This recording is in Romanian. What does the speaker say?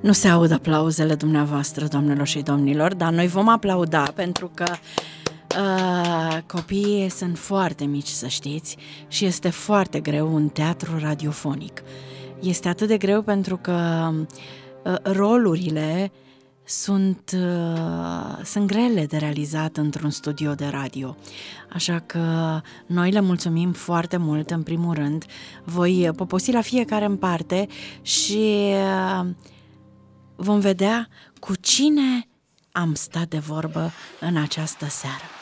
Nu se aud aplauzele dumneavoastră, doamnelor și domnilor, dar noi vom aplauda pentru că copiii sunt foarte mici, să știți, și este foarte greu un teatru radiofonic. Este atât de greu pentru că rolurile sunt grele de realizat într-un studio de radio. Așa că noi le mulțumim foarte mult, în primul rând. Voi poposi la fiecare în parte și vom vedea cu cine am stat de vorbă în această seară.